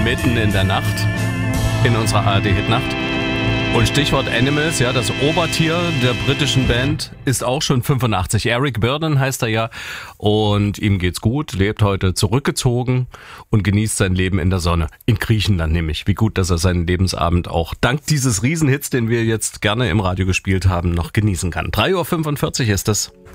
mitten in der Nacht in unserer ARD-Hitnacht. Und Stichwort Animals, ja, das Obertier der britischen Band ist auch schon 85. Eric Burdon heißt er ja und ihm geht's gut, lebt heute zurückgezogen und genießt sein Leben in der Sonne. In Griechenland nämlich. Wie gut, dass er seinen Lebensabend auch dank dieses Riesenhits, den wir jetzt gerne im Radio gespielt haben, noch genießen kann. 3:45 Uhr ist es.